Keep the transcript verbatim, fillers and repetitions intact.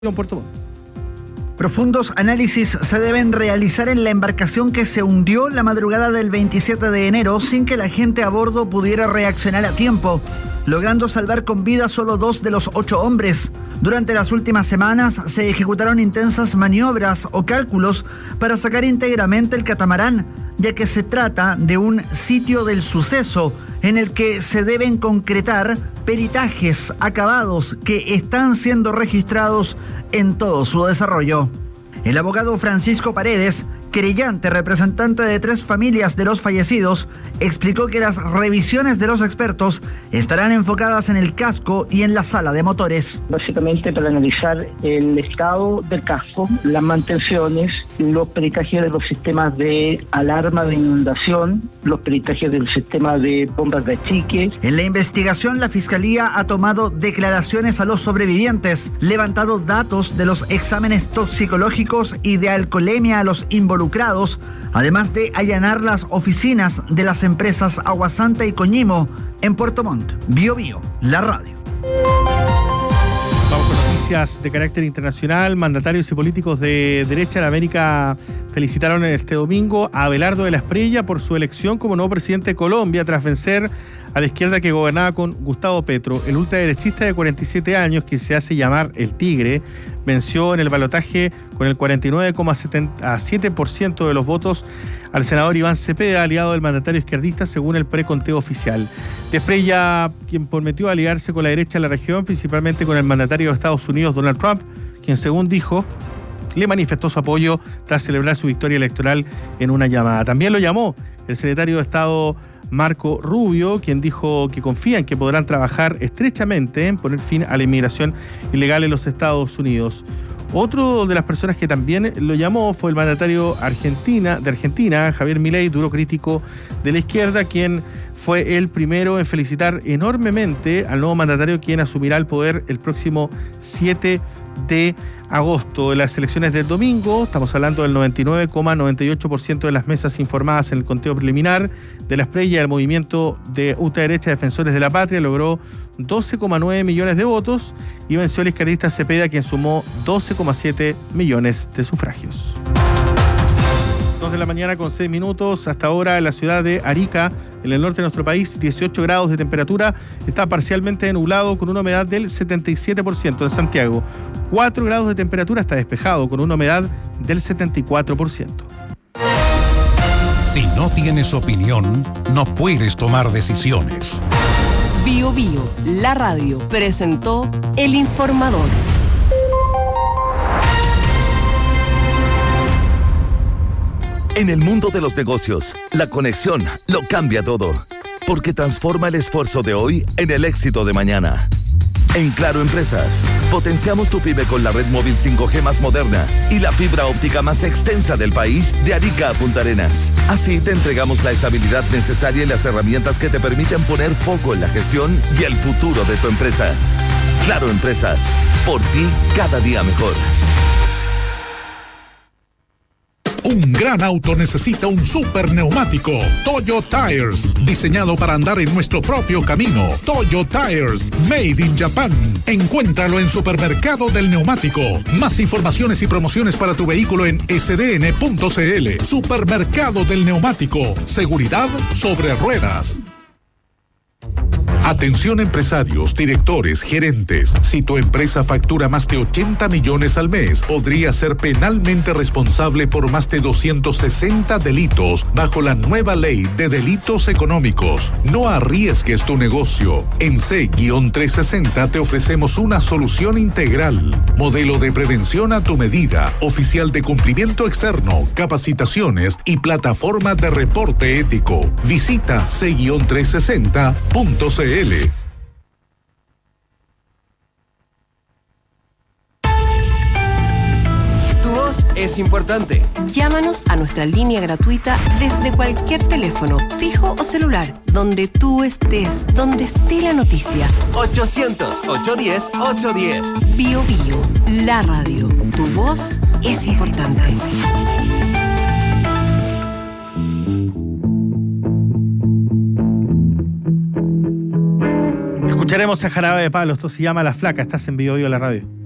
en Puerto Montt. Profundos análisis se deben realizar en la embarcación que se hundió la madrugada del veintisiete de enero sin que la gente a bordo pudiera reaccionar a tiempo, logrando salvar con vida solo dos de los ocho hombres. Durante las últimas semanas se ejecutaron intensas maniobras o cálculos para sacar íntegramente el catamarán, ya que se trata de un sitio del suceso en el que se deben concretar peritajes acabados que están siendo registrados en todo su desarrollo. El abogado Francisco Paredes, querellante representante de tres familias de los fallecidos, explicó que las revisiones de los expertos estarán enfocadas en el casco y en la sala de motores. Básicamente para analizar el estado del casco, las mantenciones, los peritajes de los sistemas de alarma de inundación, los peritajes del sistema de bombas de achique. En la investigación, la Fiscalía ha tomado declaraciones a los sobrevivientes, levantado datos de los exámenes toxicológicos y de alcoholemia a los involucrados, además de allanar las oficinas de las empresas Aguasanta y Coñimo en Puerto Montt. Bio Bio, la radio. Vamos con noticias de carácter internacional. Mandatarios y políticos de derecha en América felicitaron este domingo a Abelardo de la Espriella por su elección como nuevo presidente de Colombia tras vencer a la izquierda que gobernaba con Gustavo Petro. El ultraderechista de cuarenta y siete años, que se hace llamar El Tigre, venció en el balotaje con el cuarenta y nueve coma setenta y siete por ciento de los votos al senador Iván Cepeda, aliado del mandatario izquierdista, según el preconteo oficial. De Espriella, quien prometió aliarse con la derecha en la región, principalmente con el mandatario de Estados Unidos, Donald Trump, quien, según dijo, le manifestó su apoyo tras celebrar su victoria electoral en una llamada. También lo llamó el secretario de Estado Marco Rubio, quien dijo que confía en que podrán trabajar estrechamente en poner fin a la inmigración ilegal en los Estados Unidos. Otro de las personas que también lo llamó fue el mandatario Argentina, de Argentina, Javier Milei, duro crítico de la izquierda, quien fue el primero en felicitar enormemente al nuevo mandatario, quien asumirá el poder el próximo siete de agosto. En las elecciones del domingo, estamos hablando del noventa y nueve coma noventa y ocho por ciento de las mesas informadas en el conteo preliminar de la Espriella, el movimiento de ultraderecha Defensores de la Patria logró doce coma nueve millones de votos y venció al izquierdista Cepeda, quien sumó doce coma siete millones de sufragios. dos de la mañana con seis minutos. Hasta ahora en la ciudad de Arica, en el norte de nuestro país, dieciocho grados de temperatura. Está parcialmente nublado con una humedad del setenta y siete por ciento. En Santiago, cuatro grados de temperatura, está despejado con una humedad del setenta y cuatro por ciento. Si no tienes opinión, no puedes tomar decisiones. Bio Bio, la radio, presentó El Informador. En el mundo de los negocios, la conexión lo cambia todo, porque transforma el esfuerzo de hoy en el éxito de mañana. En Claro Empresas, potenciamos tu pyme con la red móvil cinco G más moderna y la fibra óptica más extensa del país, de Arica a Punta Arenas. Así te entregamos la estabilidad necesaria y las herramientas que te permiten poner foco en la gestión y el futuro de tu empresa. Claro Empresas, por ti cada día mejor. Un gran auto necesita un super neumático. Toyo Tires, diseñado para andar en nuestro propio camino. Toyo Tires, made in Japan. Encuéntralo en Supermercado del Neumático. Más informaciones y promociones para tu vehículo en ese de ene punto ce ele. Supermercado del Neumático. Seguridad sobre ruedas. Atención empresarios, directores, gerentes. Si tu empresa factura más de ochenta millones al mes, podría ser penalmente responsable por más de doscientos sesenta delitos bajo la nueva ley de delitos económicos. No arriesgues tu negocio. En C trescientos sesenta te ofrecemos una solución integral. Modelo de prevención a tu medida, oficial de cumplimiento externo, capacitaciones y plataforma de reporte ético. Visita C trescientos sesenta punto ce ele. Tu voz es importante. Llámanos a nuestra línea gratuita desde cualquier teléfono, fijo o celular, donde tú estés, donde esté la noticia. ochocientos, ochocientos diez, ochocientos diez. Bio Bio, la radio. Tu voz es importante. Escucharemos a Jarabe de Palo, esto se llama La Flaca, estás en Bio Bio la radio.